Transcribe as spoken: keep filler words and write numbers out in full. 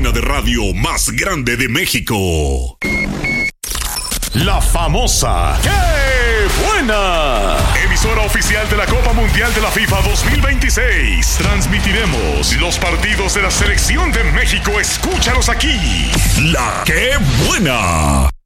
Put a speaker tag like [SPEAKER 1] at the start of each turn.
[SPEAKER 1] cabina de radio más grande de México. La famosa ¡Qué buena! Emisora oficial de la Copa Mundial de la FIFA dos mil veintiséis. Transmitiremos los partidos de la Selección de México. Escúchalos aquí. La ¡Qué buena!